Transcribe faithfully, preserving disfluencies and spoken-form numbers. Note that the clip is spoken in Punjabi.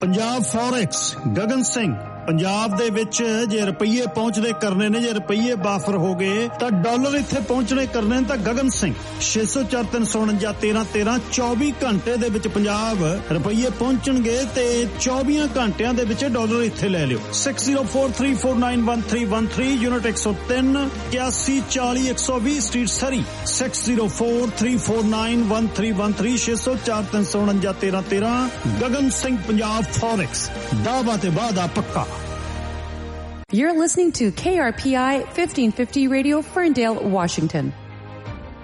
ਪੰਜਾਬ ਫੋਰੈਕਸ ਗਗਨ ਸਿੰਘ। ਪੰਜਾਬ ਦੇ ਵਿੱਚ ਜੇ ਰੁਪਈਏ ਪਹੁੰਚਦੇ ਕਰਨੇ ਨੇ, ਜੇ ਰੁਪਈਏ ਬਾਫਰ ਹੋ ਗਏ ਤਾਂ ਡਾਲਰ ਇੱਥੇ ਪਹੁੰਚਣੇ ਕਰਨੇ ਨੇ ਤਾਂ ਗਗਨ ਸਿੰਘ ਛੇ ਸੌ ਚਾਰ ਤਿੰਨ ਸੌ ਉਣੰਜਾ ਤੇਰਾਂ ਤੇਰਾਂ ਚੌਵੀ ਘੰਟੇ ਦੇ ਵਿੱਚ ਪੰਜਾਬ ਰੁਪਈਏ ਪਹੁੰਚਣਗੇ ਤੇ ਚੌਵੀ ਘੰਟਿਆਂ ਦੇ ਵਿੱਚ ਡਾਲਰ ਇੱਥੇ ਲੈ ਲਿਓ। Six zero four three four nine one three one three unit ਇੱਕ ਸੌ ਤਿੰਨ ਇਕਿਆਸੀ ਚਾਲੀ ਇੱਕ ਸੌ ਵੀਹ ਸਟਰੀਟ ਸਰੀ six zero four three four nine one three one three ਛੇ ਸੌ ਚਾਰ ਤਿੰਨ ਸੌ ਉਣੰਜਾ ਤੇਰਾਂ ਤੇਰਾਂ ਗਗਨ ਸਿੰਘ ਪੰਜਾਬ ਫੋਰੈਕਸ ਦਾਅਵਾ ਤੇ ਵਾਅਦਾ ਪੱਕਾ। You're listening to K R P I fifteen fifty Radio, Ferndale, Washington.